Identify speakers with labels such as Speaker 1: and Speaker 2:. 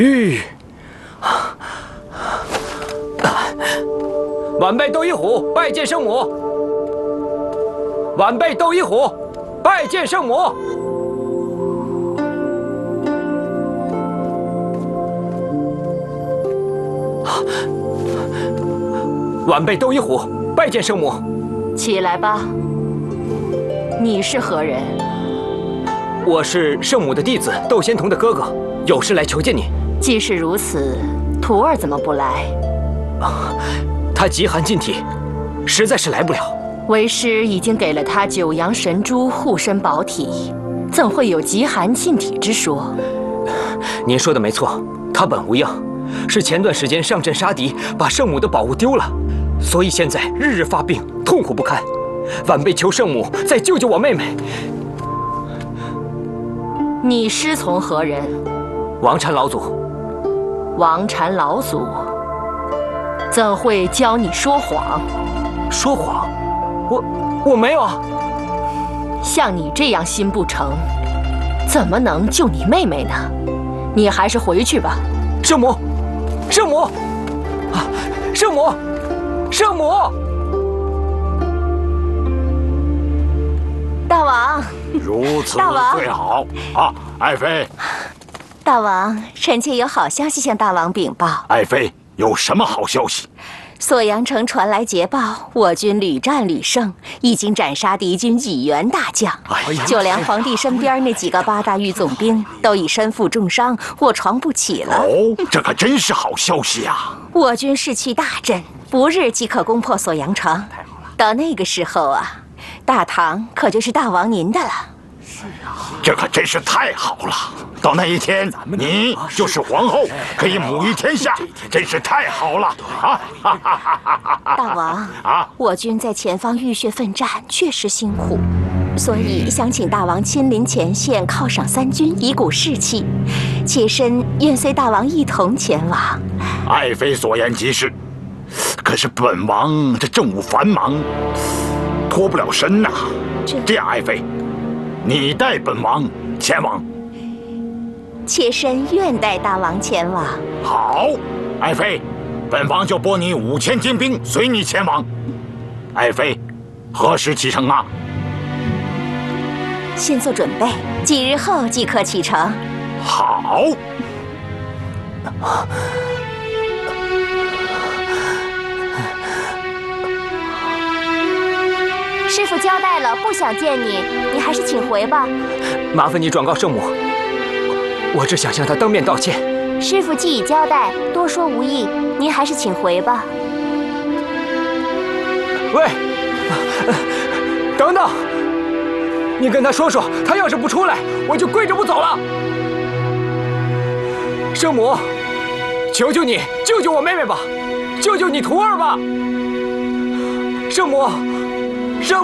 Speaker 1: 晚辈窦一虎拜见圣母。晚辈窦一虎拜见圣母。晚辈窦一虎拜见圣母。
Speaker 2: 起来吧。你是何人？
Speaker 1: 我是圣母的弟子窦仙童的哥哥，有事来求见你。
Speaker 2: 既是如此，徒儿怎么不来？
Speaker 1: 他极寒禁体，实在是来不了。
Speaker 2: 为师已经给了他九阳神珠护身保体，怎会有极寒禁体之说？
Speaker 1: 您说的没错，他本无恙，是前段时间上阵杀敌，把圣母的宝物丢了，所以现在日日发病，痛苦不堪。晚辈求圣母再救救我妹妹。
Speaker 2: 你师从何人？
Speaker 1: 王禅老祖。
Speaker 2: 王禅老祖怎会教你说谎？
Speaker 1: 说谎？我没有啊。
Speaker 2: 像你这样心不诚，怎么能救你妹妹呢？你还是回去吧。
Speaker 1: 圣母，圣母，啊，圣母，圣母！
Speaker 2: 大王，
Speaker 3: 如此最好啊，爱妃。
Speaker 2: 大王，臣妾有好消息向大王禀报。
Speaker 3: 爱妃有什么好消息？
Speaker 2: 锁阳城传来捷报，我军屡战屡胜，已经斩杀敌军几员大将。就连皇帝身边那几个八大狱总兵都已身负重伤，卧床不起了。
Speaker 3: 哦，这可真是好消息啊！
Speaker 2: 我军士气大振，不日即可攻破锁阳城。到那个时候啊，大唐可就是大王您的了。
Speaker 3: 是啊，这可真是太好了！到那一天，你就是皇后，可以母仪天下，真是太好了啊！
Speaker 2: 大王啊，我军在前方浴血奋战，确实辛苦，所以想请大王亲临前线，犒赏三军，以鼓士气。妾身愿随大王一同前往。
Speaker 3: 爱妃所言极是，可是本王这政务繁忙，脱不了身呐。这样，爱妃，你带本王前往。
Speaker 2: 妾身愿带大王前往。
Speaker 3: 好，爱妃，本王就拨你5000精兵，随你前往。爱妃，何时启程啊？
Speaker 2: 先做准备，几日后即可启程。
Speaker 3: 好。
Speaker 2: 师父交代了，不想见你，你还是请回吧。
Speaker 1: 麻烦你转告圣母，我只想向她当面道歉。
Speaker 2: 师父既已交代，多说无益，您还是请回吧。
Speaker 1: 喂，等等，你跟他说说，他要是不出来，我就跪着不走了。圣母，求求你救救我妹妹吧，救救你徒儿吧。圣母。